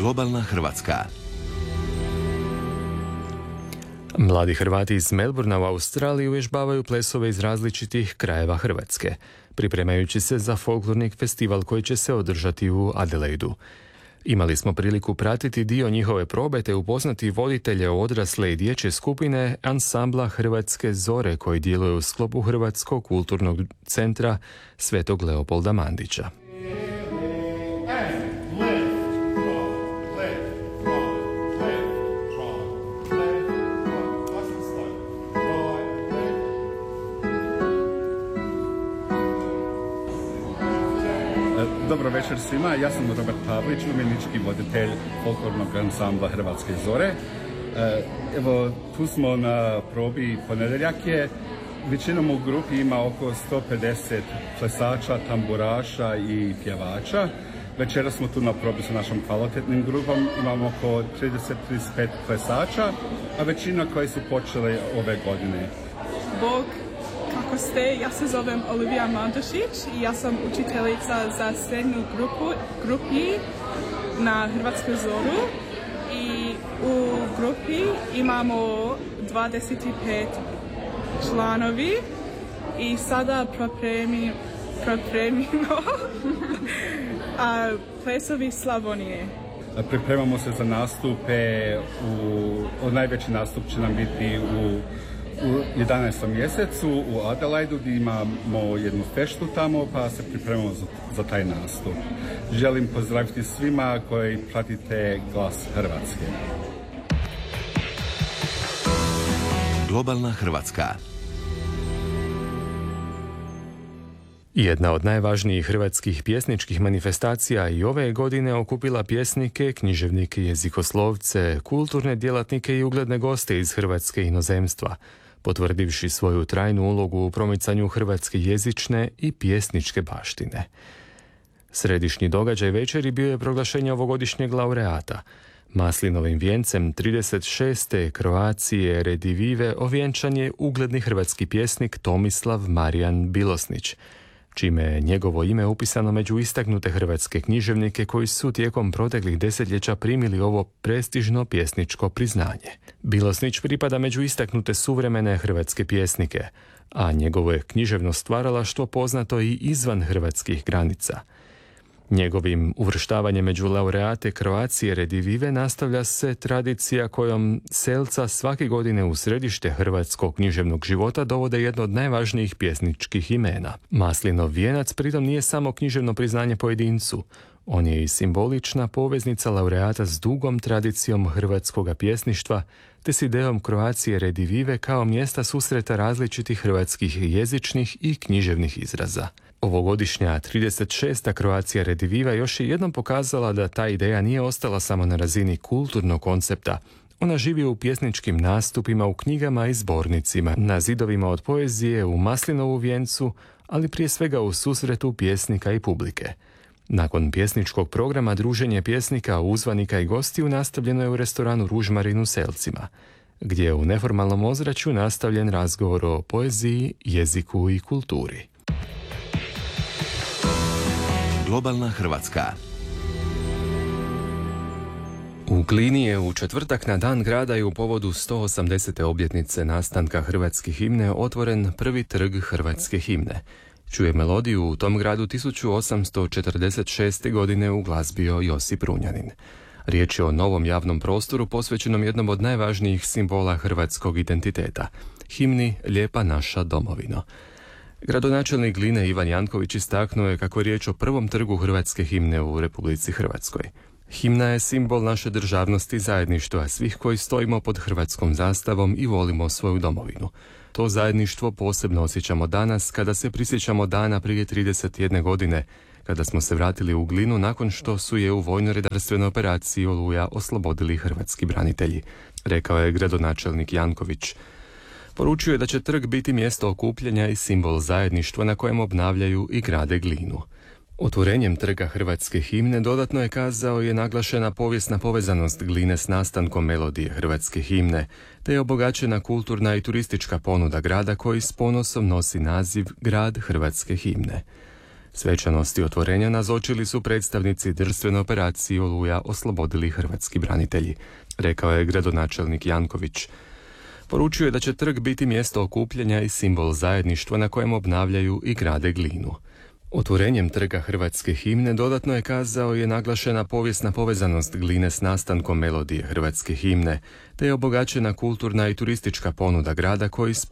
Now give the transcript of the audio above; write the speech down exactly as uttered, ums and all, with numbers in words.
Globalna Hrvatska. Mladi Hrvati iz Melbourna u Australiji uvježbavaju plesove iz različitih krajeva Hrvatske, pripremajući se za folklorni festival koji će se održati u Adelaidu. Imali smo priliku pratiti dio njihove probe te upoznati voditelje odrasle i dječje skupine ansambla Hrvatske zore koji djeluje u sklopu Hrvatskog kulturnog centra Svetog Leopolda Mandića. Dobro večer svima, ja sam Robert Pavlić, umjetnički voditelj folklornog ansambla Hrvatske zore. Evo, tu smo na probi ponedjeljak je. Većinom u grupi ima oko sto pedeset plesača, tamburaša i pjevača. Večera smo tu na probi sa našom kvalitetnim grupom. Imamo oko trideset do trideset pet plesača, a većina koji su počeli ove godine. Bog, kako ste? Ja se zovem Olivija Mandošić i ja sam učiteljica za srednju grupu, grupi na Hrvatskoj zoru. I u grupi imamo dvadeset pet članovi i sada pripremi, pripremimo a plesovi Slavonije. Pripremamo se za nastupe, u, najveći nastup će nam biti u u jedanaestom mjesecu u Adelaidu gdje imamo jednu feštu tamo pa se pripremamo za, za taj nastup. Želim pozdraviti svima koji pratite Glas Hrvatske. Globalna Hrvatska. Jedna od najvažnijih hrvatskih pjesničkih manifestacija i ove godine okupila pjesnike, književnike, jezikoslovce, kulturne djelatnike i ugledne goste iz Hrvatske i inozemstva, potvrdivši svoju trajnu ulogu u promicanju hrvatske jezične i pjesničke baštine. Središnji događaj večeri bio je proglašenje ovogodišnjeg laureata. Maslinovim vijencem trideset šeste Croatie Redivive ovjenčan je ugledni hrvatski pjesnik Tomislav Marijan Bilosnić, čime je njegovo ime upisano među istaknute hrvatske književnike koji su tijekom proteklih desetljeća primili ovo prestižno pjesničko priznanje. Bilosnić pripada među istaknute suvremene hrvatske pjesnike, a njegovo je književno stvaralaštvo poznato i izvan hrvatskih granica. Njegovim uvrštavanjem među laureate Croatie Redivive nastavlja se tradicija kojom selca svake godine u središte hrvatskog književnog života dovode jedno od najvažnijih pjesničkih imena. Maslinov vijenac pritom nije samo književno priznanje pojedincu, on je i simbolična poveznica laureata s dugom tradicijom hrvatskoga pjesništva te s idejom Croatie Redivive kao mjesta susreta različitih hrvatskih jezičnih i književnih izraza. Ovogodišnja trideset šesta Croatie Rediviva još je jednom pokazala da ta ideja nije ostala samo na razini kulturnog koncepta. Ona živi u pjesničkim nastupima, u knjigama i zbornicima, na zidovima od poezije, u Maslinovu vijencu, ali prije svega u susretu pjesnika i publike. Nakon pjesničkog programa druženje pjesnika, uzvanika i gostiju nastavljeno je u restoranu Ružmarin u Selcima, gdje je u neformalnom ozračju nastavljen razgovor o poeziji, jeziku i kulturi. Globalna Hrvatska. U Glini je u četvrtak na dan grada i u povodu sto osamdesete obljetnice nastanka hrvatske himne otvoren prvi trg hrvatske himne, čiju melodiju u tom gradu tisuću osamsto četrdeset šeste. godine uglazbio Josip Runjanin. Riječ je o novom javnom prostoru posvećenom jednom od najvažnijih simbola hrvatskog identiteta, himni Lijepa naša domovino. Gradonačelnik Gline Ivan Janković istaknuo je kako je riječ o prvom trgu hrvatske himne u Republici Hrvatskoj. Himna je simbol naše državnosti i zajedništva svih koji stojimo pod hrvatskom zastavom i volimo svoju domovinu. To zajedništvo posebno osjećamo danas kada se prisjećamo dana prije trideset jedne godine, kada smo se vratili u Glinu nakon što su je u vojno-redarstvenoj operaciji Oluja oslobodili hrvatski branitelji, rekao je gradonačelnik Janković. Poručio je da će trg biti mjesto okupljanja i simbol zajedništva na kojem obnavljaju i grade Glinu. Otvorenjem trga hrvatske himne dodatno je kazao je naglašena povijesna povezanost Gline s nastankom melodije hrvatske himne, te je obogaćena kulturna i turistička ponuda grada koji s ponosom nosi naziv Grad hrvatske himne. Svečanosti otvorenja nazočili su predstavnici drstvene operacije Oluja oslobodili hrvatski branitelji, rekao je gradonačelnik Janković. Poručio je da će trg biti mjesto okupljanja i simbol zajedništva na kojem obnavljaju i grade Glinu. Otvorenjem trga hrvatske himne dodatno je kazao je naglašena povijesna povezanost Gline s nastankom melodije hrvatske himne, te je obogaćena kulturna i turistička ponuda grada koji